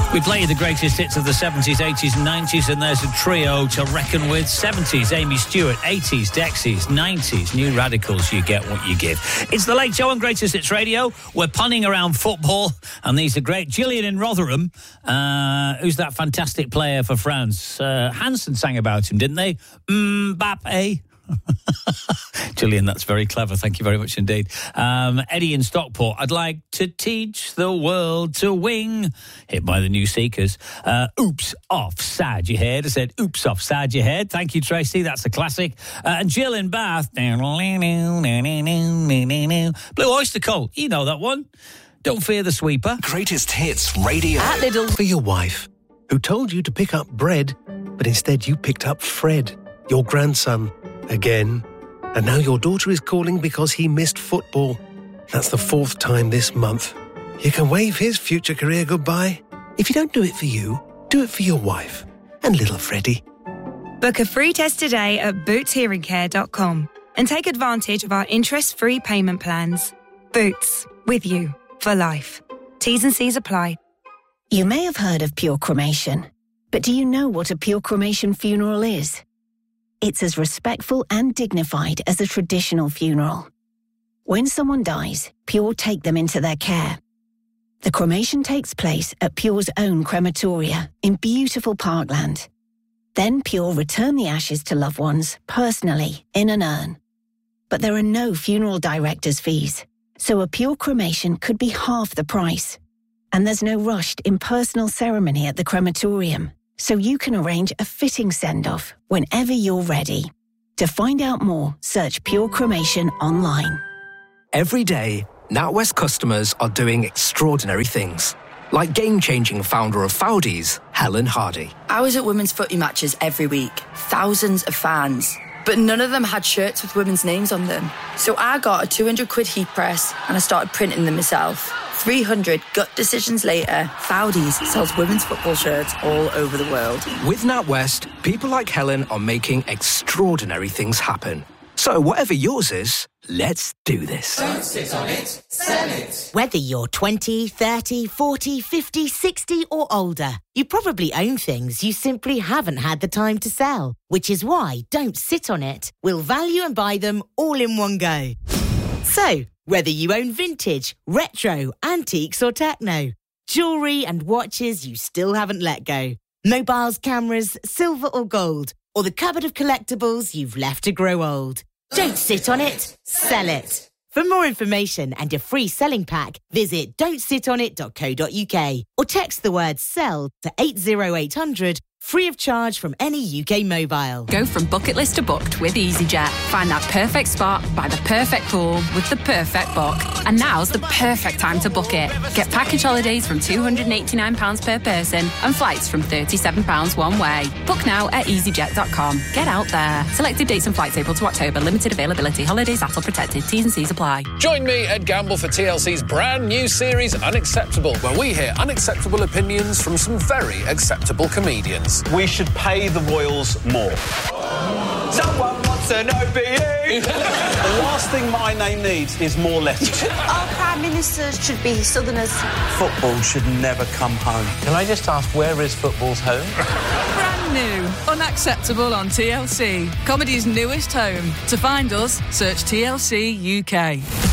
We play the greatest hits of the 70s, 80s and 90s, and there's a trio to reckon with. 70s, Amy Stewart. 80s, Dexys. 90s, New Radicals. You get what you give. It's the Late Show on Greatest Hits Radio. We're punning around football, and these are great. Gillian in Rotherham, who's that fantastic player for France? Hansen sang about him, didn't they? Mbappe. Gillian, that's very clever. Thank you very much indeed. Eddie in Stockport. I'd like to teach the world to wing. Hit by the New Seekers. Oops, offside your head. I said, oops, offside your head. Thank you, Tracy. That's a classic. And Jill in Bath. Blue Oyster Cult. You know that one. Don't fear the sweeper. Greatest Hits Radio. At Lidl. For your wife, who told you to pick up bread, but instead you picked up Fred, your grandson. Again. And now your daughter is calling because he missed football. That's the 4th time this month. You can wave his future career goodbye. If you don't do it for you, do it for your wife and little Freddie. Book a free test today at bootshearingcare.com and take advantage of our interest-free payment plans. Boots, with you for life. T's and C's apply. You may have heard of pure cremation, but do you know what a pure cremation funeral is? It's as respectful and dignified as a traditional funeral. When someone dies, Pure take them into their care. The cremation takes place at Pure's own crematoria in beautiful Parkland. Then Pure return the ashes to loved ones personally in an urn. But there are no funeral director's fees, so a Pure cremation could be half the price. And there's no rushed impersonal ceremony at the crematorium, so you can arrange a fitting send-off whenever you're ready. To find out more, search Pure Cremation online. Every day, NatWest customers are doing extraordinary things. Like game-changing founder of Foudies, Helen Hardy. I was at women's footy matches every week. Thousands of fans. But none of them had shirts with women's names on them. So I got a 200 quid heat press and I started printing them myself. 300 gut decisions later, Foudies sells women's football shirts all over the world. With NatWest, people like Helen are making extraordinary things happen. So whatever yours is, let's do this. Don't sit on it, sell it. Whether you're 20, 30, 40, 50, 60 or older, you probably own things you simply haven't had the time to sell, which is why Don't Sit on It will value and buy them all in one go. So, whether you own vintage, retro, antiques or techno, jewellery and watches you still haven't let go, mobiles, cameras, silver or gold, or the cupboard of collectibles you've left to grow old. Don't sit on it, sell it. For more information and a free selling pack, visit don'tsitonit.co.uk or text the word SELL to 80800, free of charge from any UK mobile. Go from bucket list to booked with EasyJet. Find that perfect spot by the perfect pool with the perfect book. And now's the perfect time to book it. Get package holidays from £289 per person and flights from £37 one way. Book now at easyjet.com. Get out there. Selected dates and flights April to October. Limited availability. Holidays ATOL protected. T's and C's apply. Join me, Ed Gamble, for TLC's brand new series Unacceptable, where we hear unacceptable opinions from some very acceptable comedians. We should pay the royals more. Someone wants an OBE! The last thing my name needs is more letters. Our Prime Minister should be Southerners. Football should never come home. Can I just ask, where is football's home? Brand new, Unacceptable on TLC. Comedy's newest home. To find us, search TLC UK.